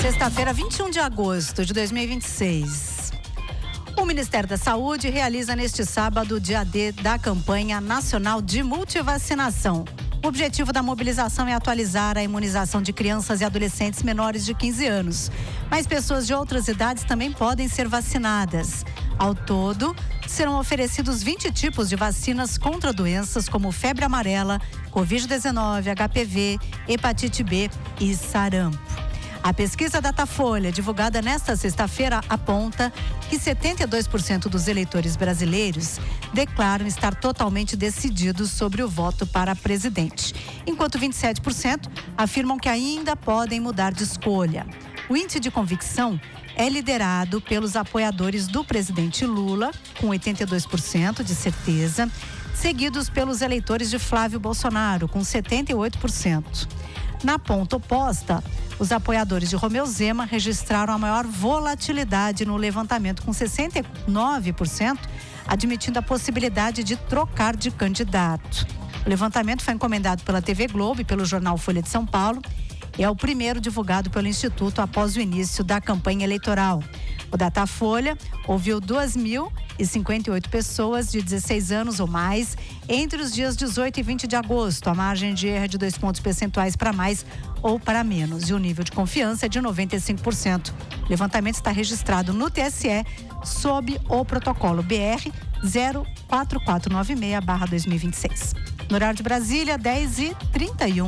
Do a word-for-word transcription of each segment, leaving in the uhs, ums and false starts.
Sexta-feira, vinte e um de agosto de dois mil e vinte e seis. O Ministério da Saúde realiza neste sábado o dia D da campanha nacional de multivacinação. O objetivo da mobilização é atualizar a imunização de crianças e adolescentes menores de quinze anos. Mas pessoas de outras idades também podem ser vacinadas. Ao todo, serão oferecidos vinte tipos de vacinas contra doenças como febre amarela, covid dezenove, H P V, hepatite B e sarampo. A pesquisa Datafolha, divulgada nesta sexta-feira, aponta que setenta e dois por cento dos eleitores brasileiros declaram estar totalmente decididos sobre o voto para presidente, enquanto vinte e sete por cento afirmam que ainda podem mudar de escolha. O índice de convicção é liderado pelos apoiadores do presidente Lula, com oitenta e dois por cento de certeza, seguidos pelos eleitores de Flávio Bolsonaro, com setenta e oito por cento. Na ponta oposta, os apoiadores de Romeu Zema registraram a maior volatilidade no levantamento, com sessenta e nove por cento, admitindo a possibilidade de trocar de candidato. O levantamento foi encomendado pela T V Globo e pelo jornal Folha de São Paulo e é o primeiro divulgado pelo Instituto após o início da campanha eleitoral. O Datafolha ouviu duas mil e cinquenta e oito pessoas de dezesseis anos ou mais entre os dias dezoito e vinte de agosto. A margem de erro é de dois pontos percentuais para mais ou para menos. E o nível de confiança é de noventa e cinco por cento. O levantamento está registrado no T S E sob o protocolo B R zero quatro quatro nove seis barra dois mil e vinte e seis. No horário de Brasília, dez e trinta e um.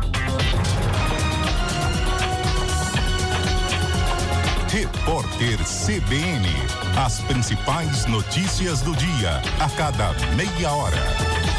Repórter C B N. As principais notícias do dia, a cada meia hora.